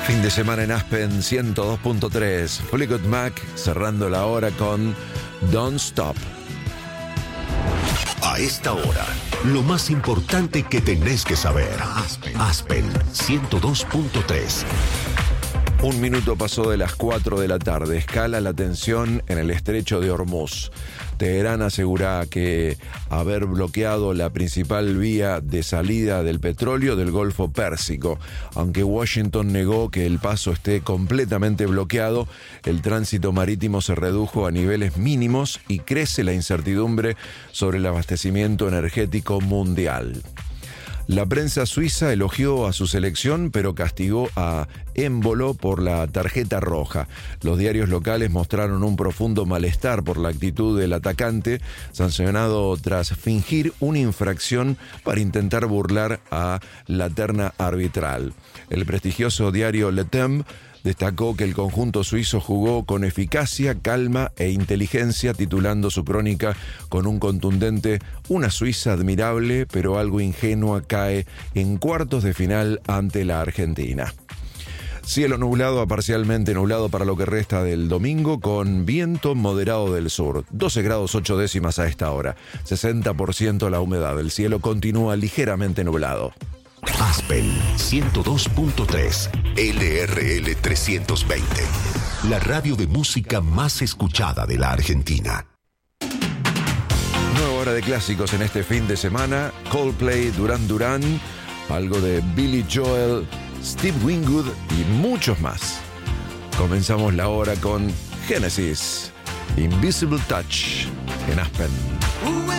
Fin de semana en Aspen 102.3. Fleetwood Mac cerrando la hora con Don't Stop. A esta hora, lo más importante que tenés que saber. Aspen 102.3. Un minuto pasó de las 4 de la tarde. Escala la tensión en el estrecho de Hormuz. Teherán asegura que haber bloqueado la principal vía de salida del petróleo del Golfo Pérsico. Aunque Washington negó que el paso esté completamente bloqueado, el tránsito marítimo se redujo a niveles mínimos y crece la incertidumbre sobre el abastecimiento energético mundial. La prensa suiza elogió a su selección, pero castigó a Embolo por la tarjeta roja. Los diarios locales mostraron un profundo malestar por la actitud del atacante, sancionado tras fingir una infracción para intentar burlar a la terna arbitral. El prestigioso diario Le Temps destacó que el conjunto suizo jugó con eficacia, calma e inteligencia, titulando su crónica con un contundente: una Suiza admirable, pero algo ingenua, cae en cuartos de final ante la Argentina. Cielo nublado a parcialmente nublado para lo que resta del domingo, con viento moderado del sur. 12 grados 8 décimas a esta hora. 60% la humedad. El cielo continúa ligeramente nublado. Aspen 102.3 LRL 320, la radio de música más escuchada de la Argentina. Nueva hora de clásicos en este fin de semana. Coldplay, Duran Duran, algo de Billy Joel, Steve Winwood y muchos más. Comenzamos la hora con Genesis, Invisible Touch en Aspen.